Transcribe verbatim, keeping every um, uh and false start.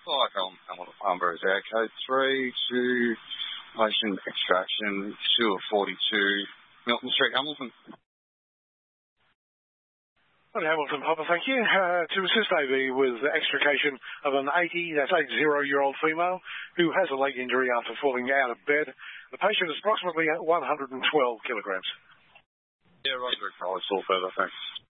like um, Hamilton Reserve Code three, two, patient extraction, two of forty-two, Milton Street, Hamilton. Well, Hamilton, Papa, thank you. Uh, to assist A B with the extrication of an eighty, that's eighty-year-old female who has a leg injury after falling out of bed. The patient is approximately one hundred twelve kilograms. Yeah, Roger, I'll all further, thanks.